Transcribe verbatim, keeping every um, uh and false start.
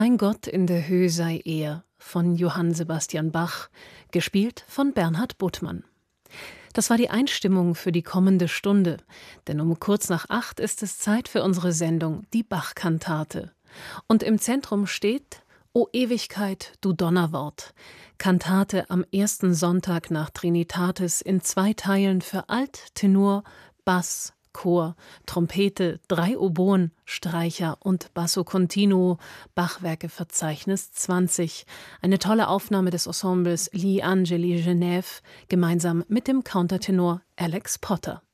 Mein Gott in der Höhe sei er von Johann Sebastian Bach, gespielt von Bernhard Buttmann. Das war die Einstimmung für die kommende Stunde, denn um kurz nach acht ist es Zeit für unsere Sendung Die Bach-Kantate. Und im Zentrum steht »O Ewigkeit, du Donnerwort«, Kantate am ersten Sonntag nach Trinitatis in zwei Teilen für Alt, Tenor, Bass, Chor, Trompete, drei Oboen, Streicher und Basso Continuo, Bachwerkeverzeichnis zwanzig. Eine tolle Aufnahme des Ensembles Gli Angeli Genève, gemeinsam mit dem Countertenor Alex Potter.